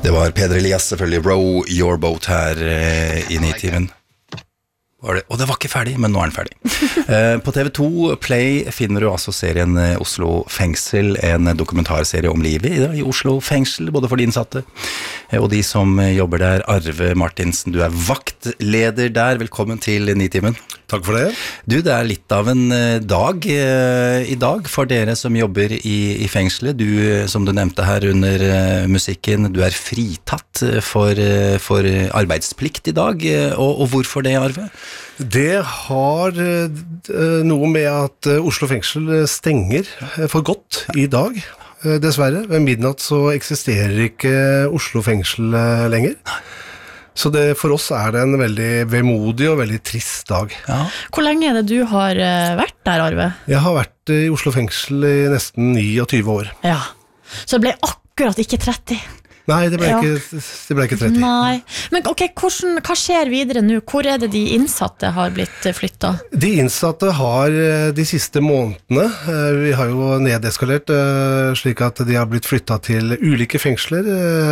Det var Peder Elias, selvfølgelig. Row Your Boat her i Nitimen. Og det var ikke ferdig, men nå er den ferdig. På TV2 Play finner du altså serien Oslo Fengsel, en dokumentarserie om livet i Oslo Fengsel, både for de innsatte og de som jobber der. Arve Martinsen, du er vaktleder der. Velkommen til Nitimen. Takk for det. Du, det er litt av en dag i dag for dere som jobber i fengselet. Du, som du nevnte her under musikken, du er fritatt for arbeidsplikt i dag. Og hvorfor det, Arve? Det har noe med at Oslo fengsel stenger for godt i dag. Dessverre. Ved midnatt så eksisterer ikke Oslo fengsel lenger. Så for oss er det en veldig vemodig og veldig trist dag. Ja. Hvor lenge er det du har vært der, Arve? Jeg har vært i Oslo fengsel i nesten 29 år. Ja, så det ble akkurat ikke 30. Nei, det ble ikke 30. Nei, men ok, hva skjer videre nå? Hvor er det de innsatte har blitt flyttet? De innsatte har de siste månedene, vi har jo nedeskalert slik at de har blitt flyttet til ulike fengsler,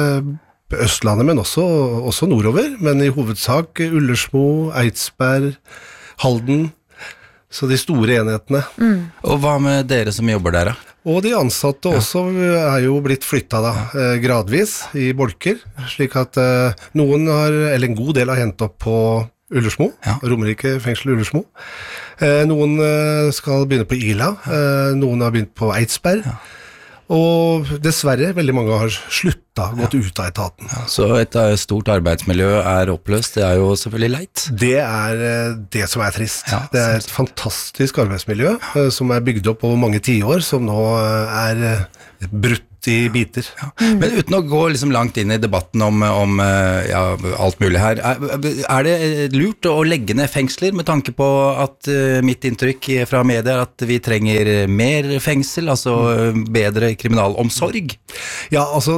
på Østlandet, men også nordover, men i hovedsak Ullersmo, Eidsberg, Halden, så de store enhetene. Og hva med dere som jobber der da? Og de ansatte også er jo blitt flyttet da, gradvis i bolker, slik at noen eller en god del har hentet opp på Ullersmo, Romerike fengsel Ullersmo. Noen skal begynne på Ila, noen har begynt på Eidsberg, og dessverre, veldig mange har gått ut av etaten. Ja, så et stort arbeidsmiljø er oppløst, det er jo selvfølgelig leit. Det er det som er trist. Det er et fantastisk arbeidsmiljø som er bygd opp over mange tiår, som nå er brutt i biter. Men uten å gå liksom langt inn i debatten om alt mulig her, er det lurt å legge ned fengsler med tanke på at mitt inntrykk fra media er at vi trenger mer fengsel, altså bedre kriminalomsorg? Ja, altså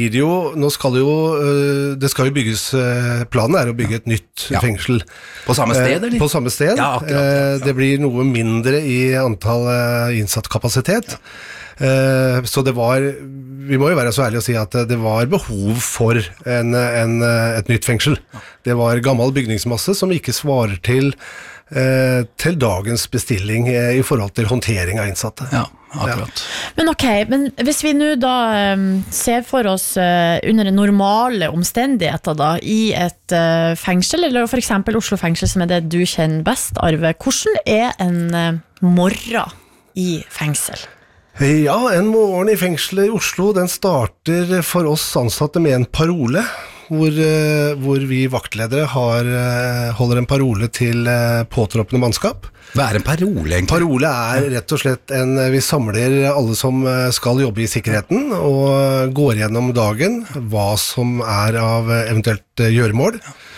det skal jo bygges, planen er å bygge et nytt fengsel. På samme sted, eller? På samme sted. Ja, akkurat. Det blir noe mindre i antall innsatt kapasitet. Så vi må jo være så ærlige å si at det var behov for et nytt fengsel. Det var gammel bygningsmasse som ikke svarer til dagens bestilling i forhold til håndtering av innsatte. Ja, akkurat. Men ok, men hvis vi nå da ser for oss under normale omstendigheter da, i et fengsel, eller for eksempel Oslo fengsel som er det du kjenner best, Arve, hvordan er en morgen i fengsel? Ja, en morgen i fengselet i Oslo, den starter for oss ansatte med en parole, hvor vi vaktledere holder en parole til påtroppende mannskap. Hva er en parole egentlig? Parole er rett og slett vi samler alle som skal jobbe i sikkerheten, og går gjennom dagen hva som er av eventuelt gjøremål.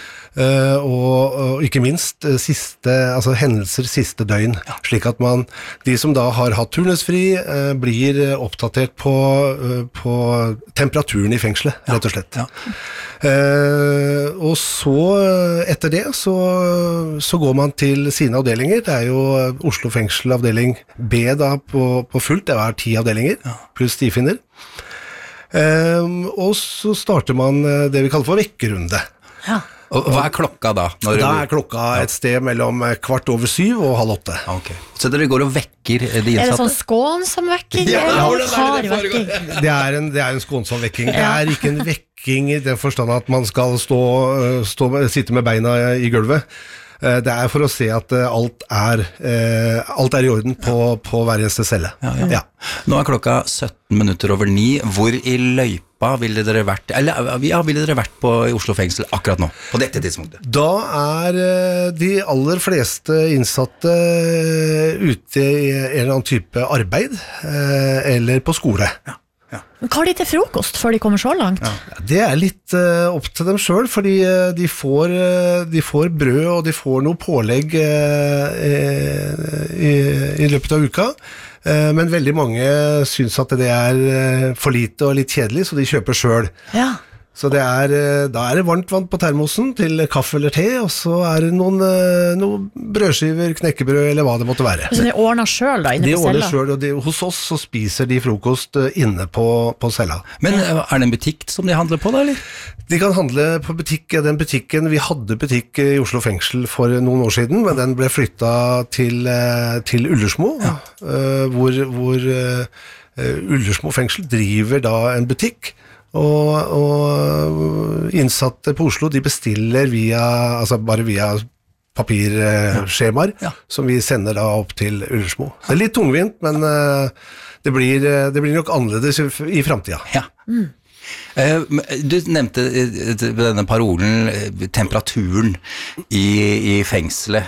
Og ikke minst hendelser siste døgn, slik at de som da har hatt turnusfri blir oppdatert på temperaturen i fengselet, rett og slett. Og så etter det så går man til sine avdelinger. Det er jo Oslo fengsel avdeling B da på fullt, det er 10 avdelinger pluss stifinner, og så starter man det vi kaller for vekkerunde. Og hva er klokka da? Da er klokka et sted mellom 7:15 og 7:30. Okay. Så dere går og vekker de innsatte? Er det sånn skånsom vekking? Det er en skånsom vekking. Det er ikke en vekking i den forstand at man skal sitte med beina i gulvet. Det er for å se at alt er i orden på hver eneste celle. Nå er klokka 9:17. Hvor i løypa ville dere vært, ville dere vært på i Oslo fengsel akkurat nå, på dette tidspunktet? Da er de aller fleste innsatte ute i en eller annen type arbeid, eller på skole. Men hva har de til frokost før de kommer så langt? Det er litt opp til dem selv, fordi de får brød og de får noe pålegg i løpet av uka, men veldig mange synes at det er for lite og litt kjedelig, så de kjøper selv. Så da er det varmt vann på termosen til kaffe eller te, og så er det noen brødskiver, knekkebrød eller hva det måtte være. Så de ordner selv da, inne på cella? De ordner selv, og hos oss så spiser de frokost inne på cella. Men er det en butikk som de handler på da, eller? De kan handle på butikk, den butikken, vi hadde butikk i Oslo fengsel for noen år siden, men den ble flyttet til Ullersmo, hvor Ullersmo fengsel driver da en butikk, og innsatte på Oslo, de bestiller bare via papirskjemaer, som vi sender da opp til Ullersmo. Det er litt tungvint, men det blir nok annerledes i fremtiden. Ja. Du nevnte denne parolen, temperaturen i fengselet.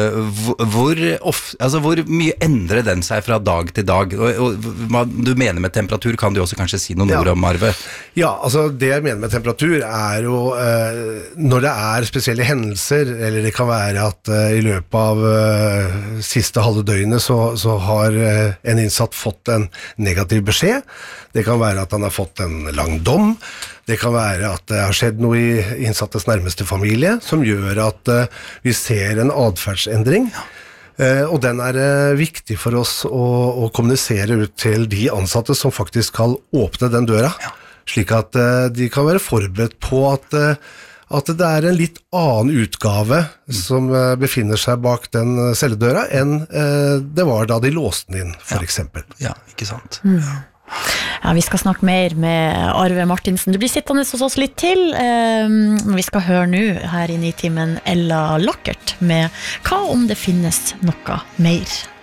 Hvor mye endrer den seg fra dag til dag? Og hva du mener med temperatur, kan du også kanskje si noen ord om, Arve? Ja, altså det jeg mener med temperatur er jo når det er spesielle hendelser, eller det kan være at i løpet av siste halve døgnet så har en innsatt fått en negativ beskjed. Det kan være at han har fått en lang dom. Det kan være at det har skjedd noe i innsattes nærmeste familie som gjør at vi ser en adferdsendring. Og den er viktig for oss å kommunisere ut til de ansatte som faktisk skal åpne den døra, slik at de kan være forberedt på at det er en litt annen utgave som befinner seg bak den celledøra enn det var da de låste den inn, for eksempel. Ja, ikke sant. Ja, vi skal snakke mer med Arve Martinsen. Du blir sittende hos oss litt til. Vi skal høre nå her i Nitimen Ella Lackert med Hva om det finnes noe mer?